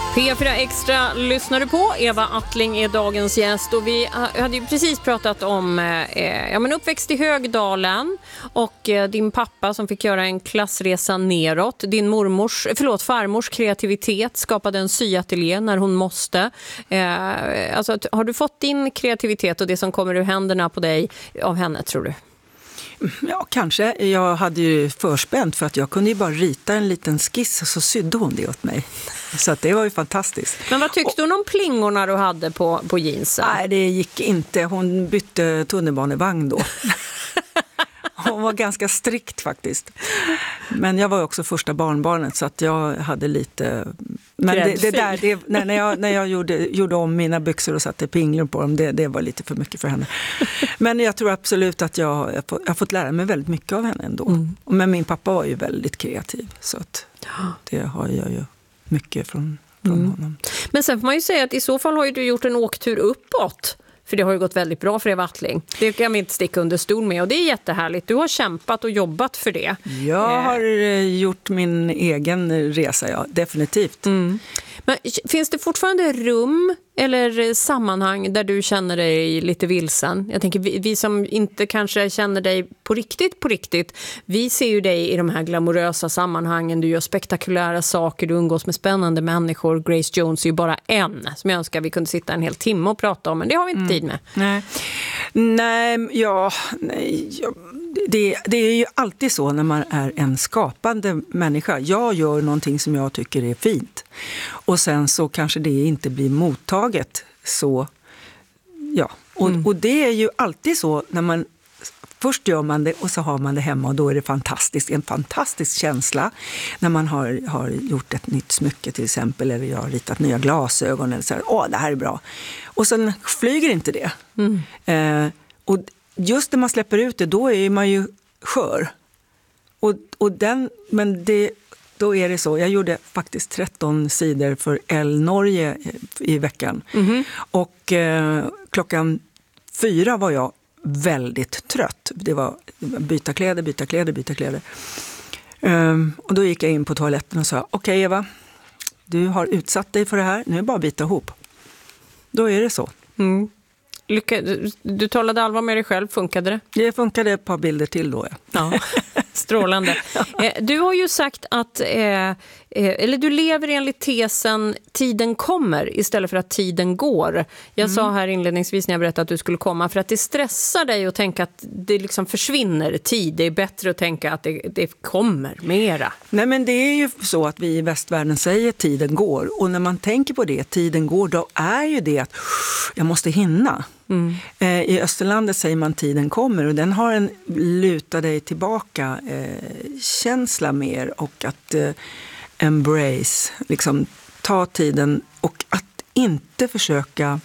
P4 Extra lyssnar du på. Eva Attling är dagens gäst och vi hade ju precis pratat om uppväxt i Högdalen och din pappa som fick göra en klassresa neråt. Din farmors kreativitet skapade en syateljé när hon måste. Har du fått din kreativitet och det som kommer ur händerna på dig av henne, tror du? Ja, kanske. Jag hade ju förspänt för att jag kunde ju bara rita en liten skiss och så sydde hon det åt mig. Så att det var ju fantastiskt. Men vad tyckte hon om plingorna du hade på jeansen? Nej, det gick inte. Hon bytte tunnelbanevagn då. Hon var ganska strikt faktiskt. Men jag var också första barnbarnet så att jag hade lite... Men när jag gjorde om mina byxor och satte pinglor på dem, det var lite för mycket för henne. Men jag tror absolut att jag har fått lära mig väldigt mycket av henne ändå. Mm. Men min pappa var ju väldigt kreativ så att det har jag ju mycket från honom. Men sen får man ju säga att i så fall har ju du gjort en åktur uppåt. För det har ju gått väldigt bra för Eva Attling. Det kan vi inte sticka under stol med och det är jättehärligt. Du har kämpat och jobbat för det. Jag har gjort min egen resa, ja, definitivt. Mm. Men finns det fortfarande rum eller sammanhang där du känner dig lite vilsen? Jag tänker vi som inte kanske känner dig på riktigt, vi ser ju dig i de här glamorösa sammanhangen. Du gör spektakulära saker, du umgås med spännande människor. Grace Jones är ju bara en som jag önskar vi kunde sitta en hel timme och prata om, men det har vi inte tid med. Det är ju alltid så när man är en skapande människa. Jag gör någonting som jag tycker är fint. Och sen så kanske det inte blir mottaget så. Ja. Och det är ju alltid så när man först gör man det och så har man det hemma och då är det fantastiskt. En fantastisk känsla när man har gjort ett nytt smycke till exempel eller jag har ritat nya glasögon eller så här, det här är bra. Och sen flyger inte det. Och just när man släpper ut det, då är man ju skör. Då är det så. Jag gjorde faktiskt 13 sidor för El Norge i veckan. Mm-hmm. Och klockan 4 var jag väldigt trött. Det var byta kläder. Och då gick jag in på toaletten och sa, okej, Eva, du har utsatt dig för det här. Nu är det bara att byta ihop. Då är det så. Mm. Du talade allvar med dig själv, funkade det? Det funkade ett par bilder till då, ja. Strålande. Du har ju sagt att eller du lever enligt tesen tiden kommer istället för att tiden går. Jag sa här inledningsvis när jag berättade att du skulle komma för att det stressar dig att tänka att det liksom försvinner tid. Det är bättre att tänka att det kommer mera. Nej, men det är ju så att vi i västvärlden säger tiden går och när man tänker på det, tiden går, då är ju det att jag måste hinna. I Österlandet säger man tiden kommer och den har en luta dig tillbaka känsla mer och att embrace, liksom ta tiden och att inte försöka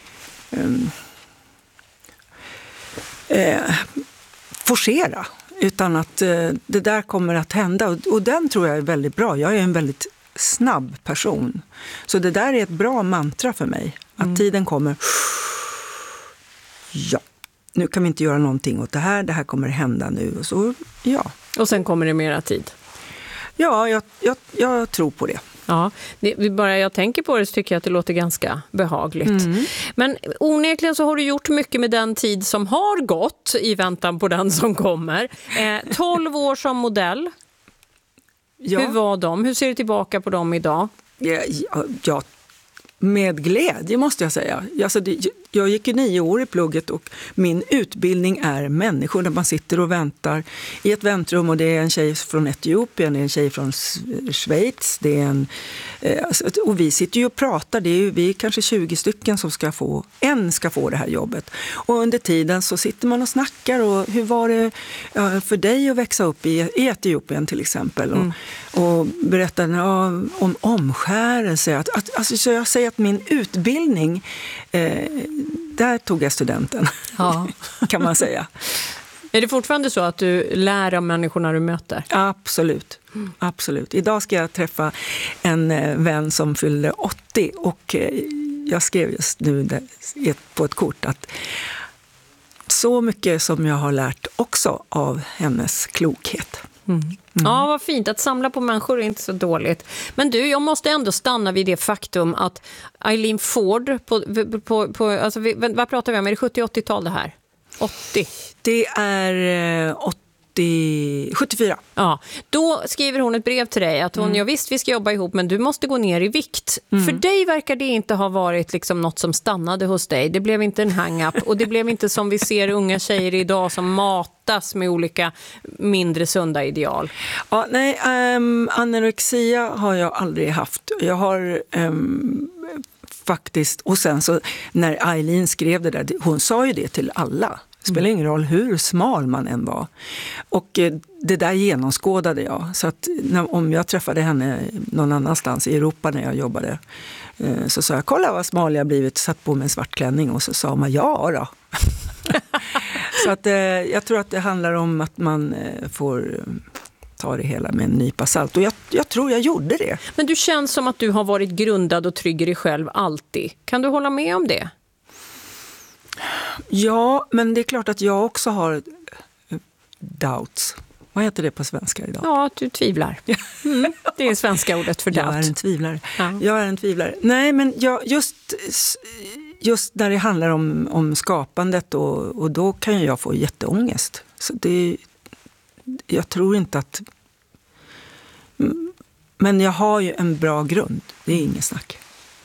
forcera utan att det där kommer att hända och den tror jag är väldigt bra. Jag är en väldigt snabb person så det där är ett bra mantra för mig att tiden kommer. Ja, nu kan vi inte göra någonting åt det här kommer hända nu. Och så, ja. Och sen kommer det mera tid? Ja, jag tror på det. Ja, bara jag tänker på det så tycker jag att det låter ganska behagligt. Men onekligen så har du gjort mycket med den tid som har gått i väntan på den som kommer. 12 år som modell. Ja. Hur var de? Hur ser du tillbaka på dem idag? Ja, med glädje måste jag säga. Jag gick ju 9 år i plugget och min utbildning är människor där man sitter och väntar i ett väntrum och det är en tjej från Etiopien, det är en tjej från Schweiz, det är och vi sitter ju och pratar, vi är kanske 20 stycken som ska få det här jobbet. Och under tiden så sitter man och snackar och hur var det för dig att växa upp i Etiopien till exempel och berättar om omskärelse. Så jag säger att min utbildning där tog jag studenten, kan man säga. Är det fortfarande så att du lär av människorna du möter? Absolut, absolut. Idag ska jag träffa en vän som fyllde 80 och jag skrev just nu på ett kort att så mycket som jag har lärt också av hennes klokhet. Ja, vad fint. Att samla på människor är inte så dåligt. Men du, jag måste ändå stanna vid det faktum att Eileen Ford, alltså, vad pratar vi om? Är det 70-80-tal det här? 80? Det är 74. Ja, då skriver hon ett brev till dig att hon, ja visst vi ska jobba ihop men du måste gå ner i vikt. För dig verkar det inte ha varit liksom något som stannade hos dig. Det blev inte en hang-up och det blev inte som vi ser unga tjejer idag som matas med olika mindre sunda ideal. Ja, nej, anorexia har jag aldrig haft. Jag har faktiskt, och sen så när Eileen skrev det där, hon sa ju det till alla. Det spelar ingen roll hur smal man än var. Och det där genomskådade jag. Så att om jag träffade henne någon annanstans i Europa när jag jobbade så sa jag, kolla vad smal jag blivit, satt på mig en svart klänning och så sa man ja då. Så att jag tror att det handlar om att man får ta det hela med en nypa salt. Och jag tror jag gjorde det. Men du känns som att du har varit grundad och trygg i dig själv alltid. Kan du hålla med om det? Ja, men det är klart att jag också har doubts. Vad heter det på svenska idag? Ja, att du tvivlar. Det är svenska ordet för doubt. Jag är en tvivlare. Ja. Jag är en tvivlare. Nej, men just när det handlar om skapandet och då kan jag få jätteångest. Så jag tror inte att... Men jag har ju en bra grund. Det är inget snack.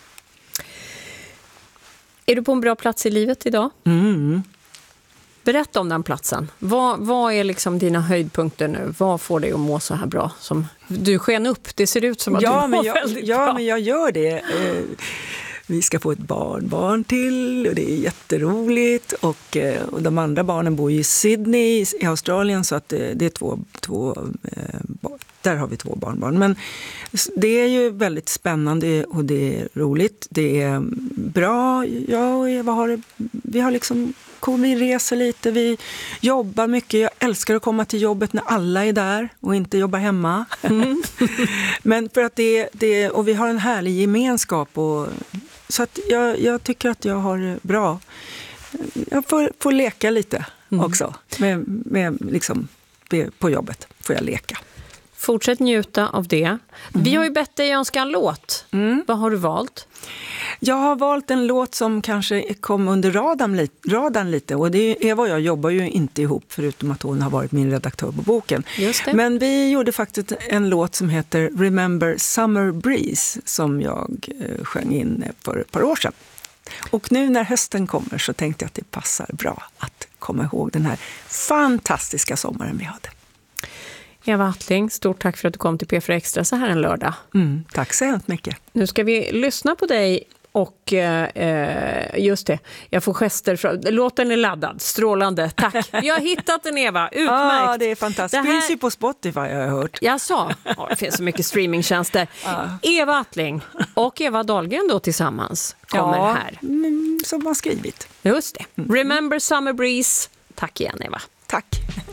Är du på en bra plats i livet idag? Berätta om den platsen. Vad är liksom dina höjdpunkter nu? Vad får dig att må så här bra? Som du sken upp, det ser ut som att du mår väldigt bra. Ja, men jag gör det. Vi ska få ett barnbarn till och det är jätteroligt. Och de andra barnen bor i Sydney i Australien så att det är två där har vi 2 barnbarn. Men det är ju väldigt spännande och det är roligt. Det är bra. Jag och Eva vi har liksom vi reser lite, vi jobbar mycket. Jag älskar att komma till jobbet när alla är där och inte jobba hemma. Men för att det och vi har en härlig gemenskap så att jag tycker att jag har bra. Jag får leka lite också med liksom på jobbet får jag leka. Fortsätt njuta av det. Vi har ju bett dig önska en låt. Vad har du valt? Jag har valt en låt som kanske kom under radarn lite. Och Eva och jag jobbar ju inte ihop förutom att hon har varit min redaktör på boken. Just det. Men vi gjorde faktiskt en låt som heter Remember Summer Breeze som jag sjöng in för ett par år sedan. Och nu när hösten kommer så tänkte jag att det passar bra att komma ihåg den här fantastiska sommaren vi hade. Eva Attling, stort tack för att du kom till P4 Extra så här en lördag. Tack så hemskt mycket. Nu ska vi lyssna på dig och just det, jag får gester. Låten är laddad, strålande, tack. Vi har hittat den Eva, utmärkt. Ja, det är fantastiskt. Det finns ju på Spotify har jag hört. Jag sa, det finns så mycket streamingtjänster. Eva Attling och Eva Dahlgren då tillsammans kommer här. Som har skrivit. Just det. Remember Summer Breeze. Tack igen Eva. Tack.